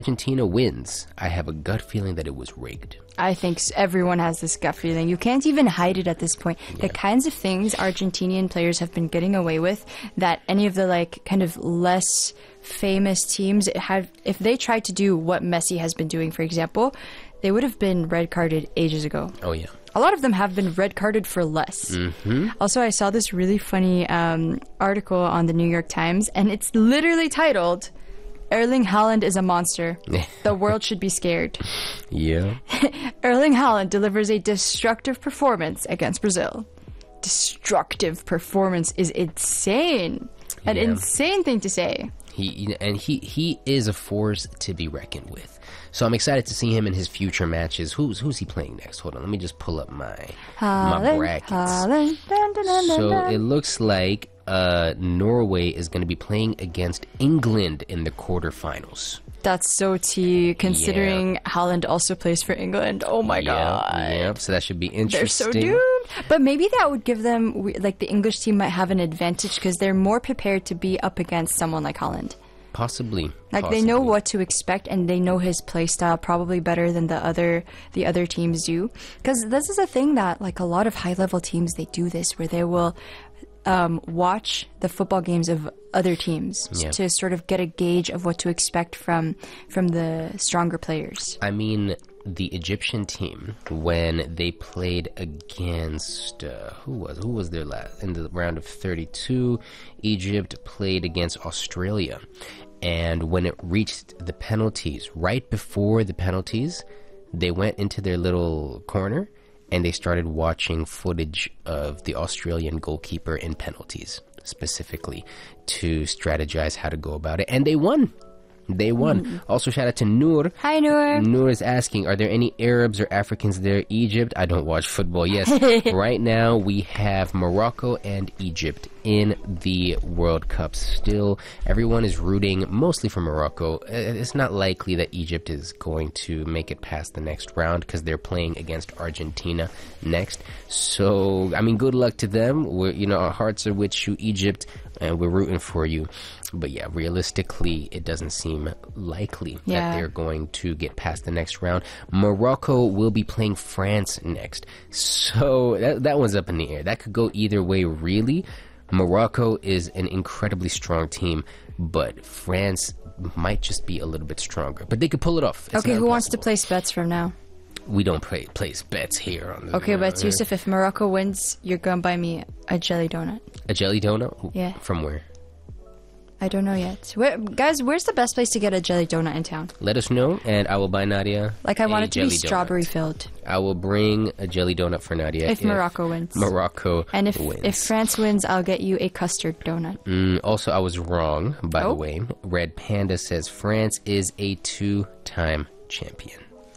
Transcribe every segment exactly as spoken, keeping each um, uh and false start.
Argentina wins, I have a gut feeling that it was rigged. I think s- everyone has this gut feeling. You can't even hide it at this point. The Yeah. kinds of things Argentinian players have been getting away with that any of the like kind of less famous teams have, if they tried to do what Messi has been doing, for example, they would have been red carded ages ago. Oh, yeah. A lot of them have been red carded for less. Mm-hmm. Also, I saw this really funny um, article on the New York Times, and it's literally titled, Erling Haaland is a monster. The world should be scared. Yeah. Erling Haaland delivers a destructive performance against Brazil. Destructive performance is insane. An Yeah. insane thing to say. He and he he is a force to be reckoned with. So I'm excited to see him in his future matches. Who's who's he playing next? Hold on, let me just pull up my my Haaland, brackets. Haaland, dun, dun, dun, dun, So dun. it looks like uh, Norway is going to be playing against England in the quarterfinals. That's so tea, considering Haaland also plays for England. Oh my god. Yeah, yeah. So that should be They're interesting. so doomed. But maybe that would give them, we- like, the English team might have an advantage because they're more prepared to be up against someone like Haaland. Possibly. Like, they know possibly. what to expect and they know his play style probably better than the other the other teams do. Because this is a thing that, like, a lot of high-level teams, they do this, where they will um, watch the football games of other teams Yeah. to sort of get a gauge of what to expect from from the stronger players. I mean, the Egyptian team, when they played against uh, who was who was their last in the round of thirty-two, Egypt played against Australia, and when it reached the penalties, right before the penalties, they went into their little corner and they started watching footage of the Australian goalkeeper in penalties, specifically to strategize how to go about it, and they won. They won. Also, shout out to Noor. Hi, Noor. Noor is asking, are there any Arabs or Africans there? Egypt? I don't watch football. Yes. Right now, we have Morocco and Egypt in the World Cup still. Everyone is rooting mostly for Morocco. Uh, It's not likely that Egypt is going to make it past the next round because they're playing against Argentina next. So, I mean, good luck to them. We're, you know, our hearts are with you, Egypt, and we're rooting for you. But yeah, realistically, it doesn't seem likely Yeah. that they're going to get past the next round. Morocco will be playing France next. So that, that one's up in the air. That could go either way, really. Morocco is an incredibly strong team, but France might just be a little bit stronger. But they could pull it off. It's Okay, not who wants to impossible. place bets from now? We don't play, place bets here. On the, Okay, but Yusuf, if Morocco wins, you're gonna buy me a jelly donut. A jelly donut? Yeah. From where? I don't know yet. Where, guys, where's the best place to get a jelly donut in town? Let us know, and I will buy Nadia. Like, I a want it to be jelly donut. strawberry filled. I will bring a jelly donut for Nadia If Morocco wins. Morocco And if wins. if France wins, I'll get you a custard donut. Mm, also, I was wrong, by Oh. the way. Red Panda says France is a two-time champion.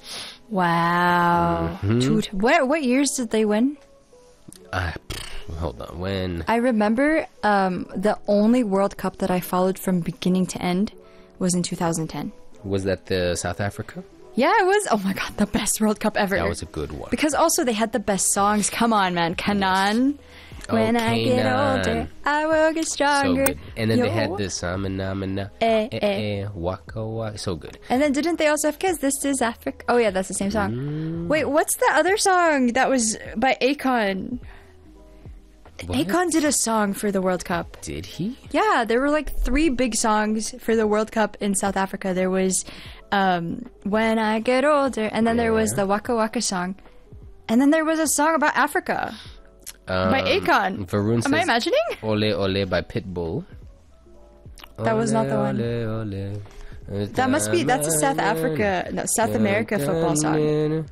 Wow. Mm-hmm. Two t- what what years did they win? Uh, pff, hold on. When? I remember um, the only World Cup that I followed from beginning to end was in two thousand ten. Was that the South Africa? Yeah, it was. Oh my god, the best World Cup ever. That was a good one. Because also they had the best songs. Come on, man. Kanan. Oh, When I get Kanan. older, I will get So stronger. good. And then they Yo. had this Amina, Amina, Eh, eh, eh. eh, Waka Waka. So good. And then didn't they also have Kids? This is Africa. Oh yeah, that's the same song. Mm. Wait, what's the other song that was by Akon? What? Akon did a song for the World Cup. Did he? Yeah, there were like three big songs for the World Cup in South Africa. There was um, When I Get Older, and then there was Yeah. the Waka Waka song. And then there was a song about Africa Um, by Akon. Varun Am I says, imagining? Ole Ole by Pitbull. That was not the one. Ole, ole. That must be, that's a South Africa, no, South America football song.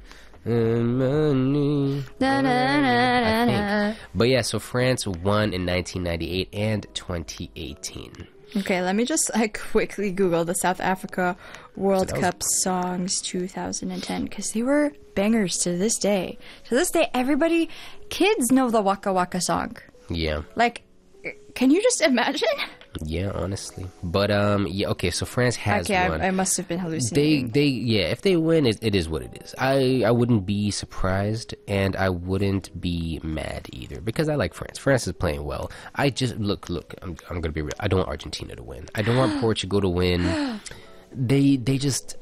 Na, na, na, na, na. But yeah, so France won in nineteen ninety-eight and twenty eighteen. Okay, let me just like quickly Google the South Africa World So that was- Cup songs two thousand ten because they were bangers to this day. To this day, everybody, kids know the Waka Waka song. Yeah, Like, can you just imagine? yeah, honestly. But um, yeah, okay. So France has Okay, won. I, I must have been they, hallucinating. they, yeah. If they win, it, it is what it is. I, I wouldn't be surprised, and I wouldn't be mad either because I like France. France is playing well. I just look, look. I'm, I'm gonna be real. I don't want Argentina to win. I don't want Portugal to win. They, they just.